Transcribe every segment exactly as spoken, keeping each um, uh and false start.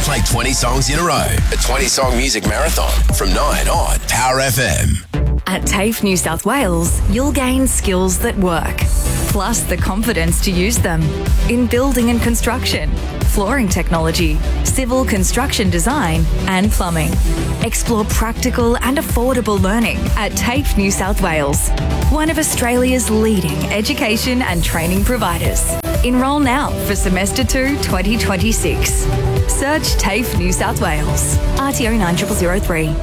play twenty songs in a row. A twenty-song music marathon from nine on Power F M. At TAFE New South Wales, you'll gain skills that work, plus the confidence to use them in building and construction, flooring technology, civil construction design and plumbing. Explore practical and affordable learning at TAFE New South Wales, one of Australia's leading education and training providers. Enrol now for semester two twenty twenty-six. Search TAFE New South Wales. R T O nine zero zero zero three.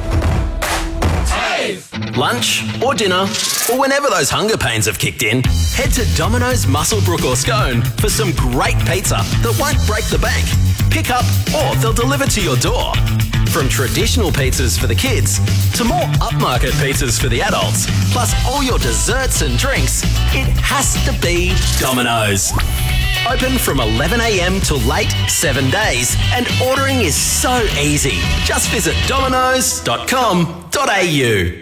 Lunch or dinner, or whenever those hunger pains have kicked in, head to Domino's Muswellbrook or Scone for some great pizza that won't break the bank. Pick up or they'll deliver to your door. From traditional pizzas for the kids to more upmarket pizzas for the adults, plus all your desserts and drinks, it has to be Domino's. Open from eleven a m till late, seven days, and ordering is so easy. Just visit dominoes dot com dot a u.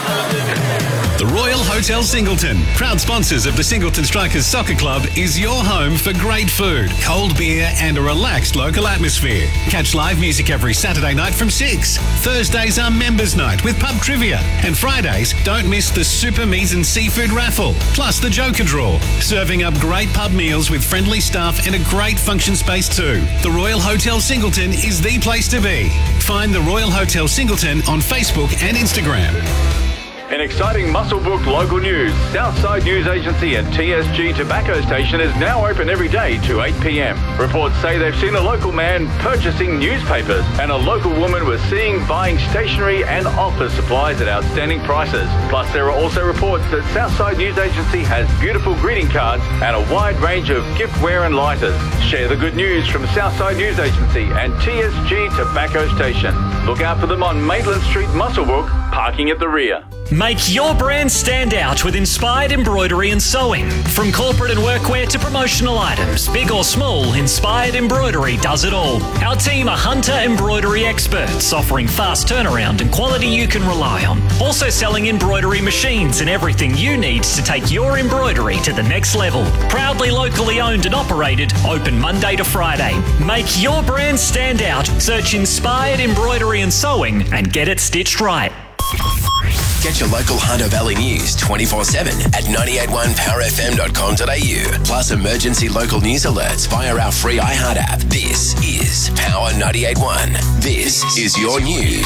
The Royal Hotel Singleton, proud sponsors of the Singleton Strikers Soccer Club, is your home for great food, cold beer and a relaxed local atmosphere. Catch live music every Saturday night from six. Thursdays are members night with pub trivia. And Fridays, don't miss the Super Mies and Seafood raffle, plus the Joker draw. Serving up great pub meals with friendly staff and a great function space too. The Royal Hotel Singleton is the place to be. Find the Royal Hotel Singleton on Facebook and Instagram. In exciting Muswellbrook local news, Southside News Agency and T S G Tobacco Station is now open every day to eight p m. Reports say they've seen a local man purchasing newspapers and a local woman was seen buying stationery and office supplies at outstanding prices. Plus, there are also reports that Southside News Agency has beautiful greeting cards and a wide range of giftware and lighters. Share the good news from Southside News Agency and T S G Tobacco Station. Look out for them on Maitland Street, Muswellbrook, parking at the rear. Make your brand stand out with inspired embroidery and sewing. From corporate and workwear to promotional items, big or small, Inspired Embroidery does it all. Our team are Hunter embroidery experts, offering fast turnaround and quality you can rely on. Also selling embroidery machines and everything you need to take your embroidery to the next level. Proudly locally owned and operated, open Monday to Friday. Make your brand stand out. Search Inspired Embroidery and Sewing and get it stitched right. Get your local Hunter Valley news twenty-four seven at nine eight one power f m dot com dot a u. Plus emergency local news alerts via our free iHeart app. This is Power ninety-eight point one. This is your news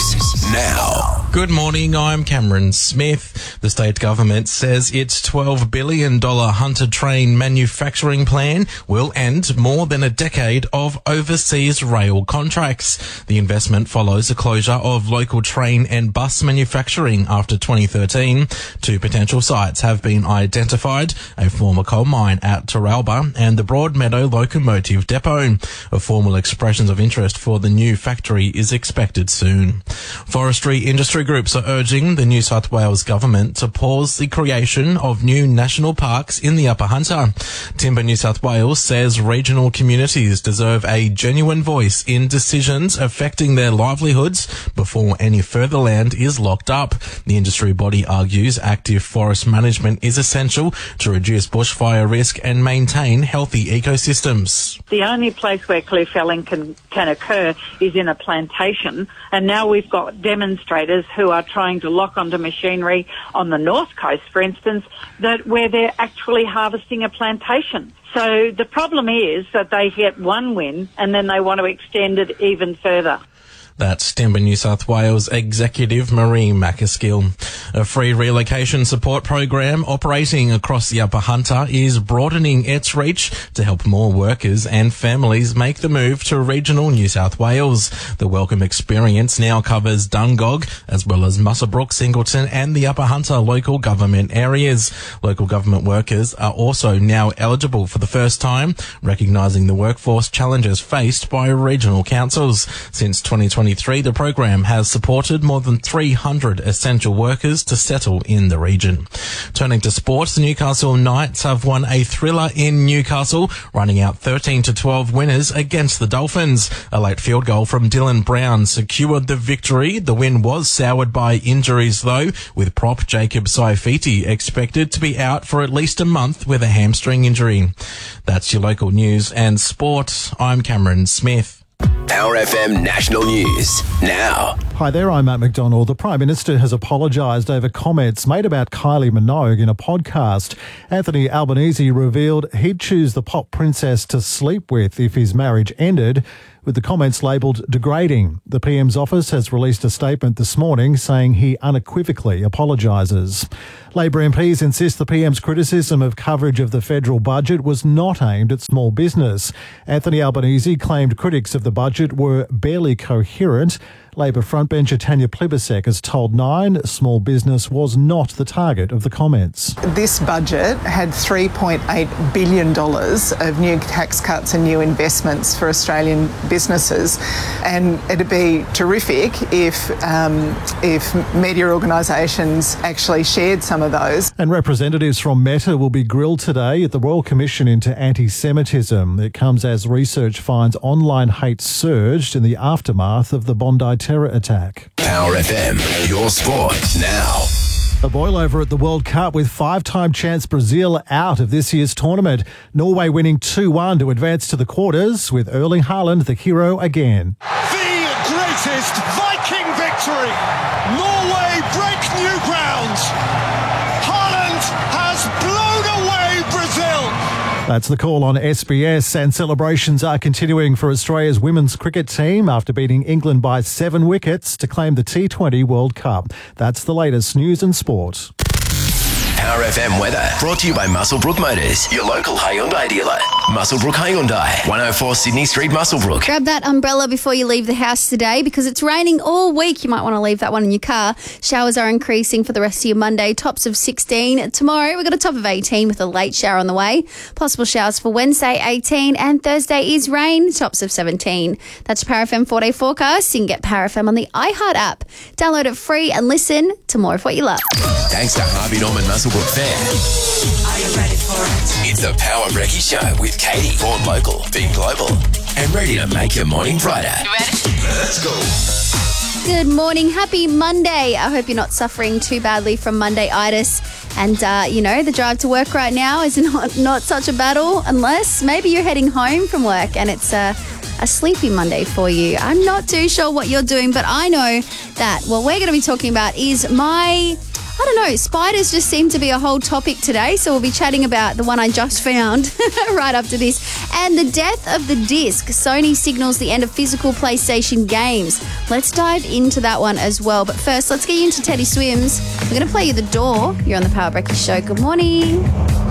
now. Good morning, I'm Cameron Smith. The state government says its twelve billion dollars Hunter train manufacturing plan will end more than a decade of overseas rail contracts. The investment follows the closure of local train and bus manufacturing after twenty thirteen. Two potential sites have been identified, a former coal mine at Taralba and the Broadmeadow Locomotive Depot. A formal expressions of interest for the new factory is expected soon. Forestry industry groups are urging the New South Wales government to pause the creation of new national parks in the Upper Hunter. Timber New South Wales says regional communities deserve a genuine voice in decisions affecting their livelihoods before any further land is locked up. The industry body argues active forest management is essential to reduce bushfire risk and maintain healthy ecosystems. The only place where clear felling can, can occur is in a plantation, and now we've got demonstrators who are trying to lock onto machinery on the north coast, for instance, that where they're actually harvesting a plantation. So the problem is that they get one win and then they want to extend it even further. That's Timber New South Wales Executive Marie Macaskill. A free relocation support program operating across the Upper Hunter is broadening its reach to help more workers and families make the move to regional New South Wales. The Welcome Experience now covers Dungog as well as Muswellbrook, Singleton and the Upper Hunter local government areas. Local government workers are also now eligible for the first time, recognising the workforce challenges faced by regional councils. Since twenty twenty-three, the program has supported more than three hundred essential workers to settle in the region. Turning to sports, the Newcastle Knights have won a thriller in Newcastle, running out thirteen to twelve winners against the Dolphins. A late field goal from Dylan Brown secured the victory. The win was soured by injuries though, with prop Jacob Saifiti expected to be out for at least a month with a hamstring injury. That's your local news and sport. I'm Cameron Smith. Power F M National News now. Hi there, I'm Matt McDonald. The Prime Minister has apologised over comments made about Kylie Minogue in a podcast. Anthony Albanese revealed he'd choose the pop princess to sleep with if his marriage ended, with the comments labelled degrading. The P M's office has released a statement this morning saying he unequivocally apologises. Labor M Ps insist the P M's criticism of coverage of the federal budget was not aimed at small business. Anthony Albanese claimed critics of the budget were barely coherent. Labor frontbencher Tanya Plibersek has told Nine small business was not the target of the comments. This budget had three point eight billion dollars of new tax cuts and new investments for Australian businesses, and it'd be terrific if um, if media organisations actually shared some of those. And representatives from Meta will be grilled today at the Royal Commission into Anti-Semitism. It comes as research finds online hate surged in the aftermath of the Bondi terror attack. Power F M, your sport now. A boil-over at the World Cup with five-time champs Brazil out of this year's tournament. Norway winning two one to advance to the quarters, with Erling Haaland the hero again. The greatest Viking victory! Norway break new ground! Haaland has blown away Brazil! That's the call on S B S, and celebrations are continuing for Australia's women's cricket team after beating England by seven wickets to claim the T twenty World Cup. That's the latest news and sport. Power F M weather brought to you by Muswellbrook Motors, your local Hyundai dealer. Muswellbrook Hyundai, one oh four Sydney Street, Muswellbrook. Grab that umbrella before you leave the house today because it's raining all week. You might want to leave that one in your car. Showers are increasing for the rest of your Monday. Tops of sixteen. Tomorrow we've got a top of eighteen with a late shower on the way. Possible showers for Wednesday, eighteen, and Thursday is rain. Tops of seventeen. That's your Power F M four-day forecast. You can get Power F M on the iHeart app. Download it free and listen to more of what you love. Thanks to Harvey Norman Muswellbrook Fair. Are you ready for it? It's the Power Brekkie Show with Katie, born local, being global, and ready to make your morning brighter. You ready? Let's go. Good morning. Happy Monday. I hope you're not suffering too badly from Monday-itis. And, uh, you know, the drive to work right now is not, not such a battle unless maybe you're heading home from work and it's uh, a sleepy Monday for you. I'm not too sure what you're doing, but I know that what we're going to be talking about is my... I don't know, spiders just seem to be a whole topic today, so we'll be chatting about the one I just found right after this. And the death of the disc. Sony signals the end of physical PlayStation games. Let's dive into that one as well. But first, let's get you into Teddy Swims. We're going to play you The Door. You're on the Power Brekkie Show. Good morning.